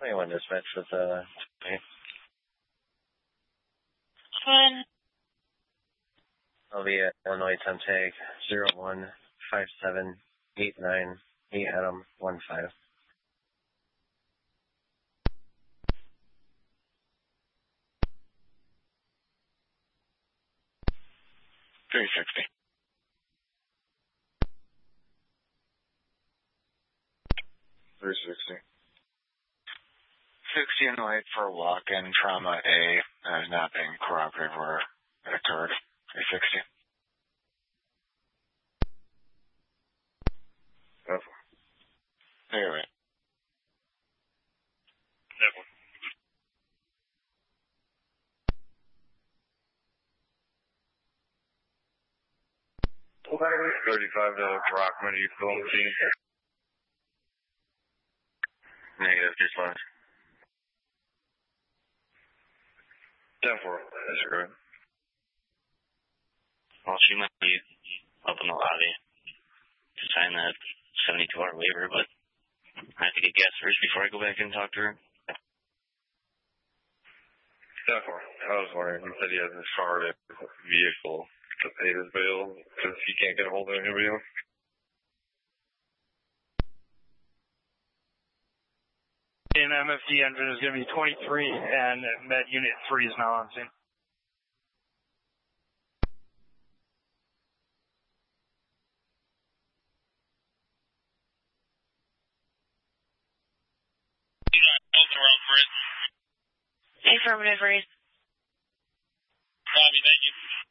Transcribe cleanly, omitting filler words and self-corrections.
21 dispatch with I'll be at Illinois temp tag 0157898 Adam 15. 360. 360. 60 in light for walk-in trauma A not being cooperative where it occurred. 360. There we go. Never. 35 to Rockman, you feel me? Negative, just left. 10-4, that's good. Well, she might be up in the lobby to sign that 72-hour waiver, but I have to get gas first before I go back and talk to her. 10-4. I was wondering, he said he has his car vehicle to pay his bill because he can't get a hold of anybody else. And MFD engine is going to be 23, and Med Unit 3 is now on scene. Affirmative, Reese. Copy, thank you.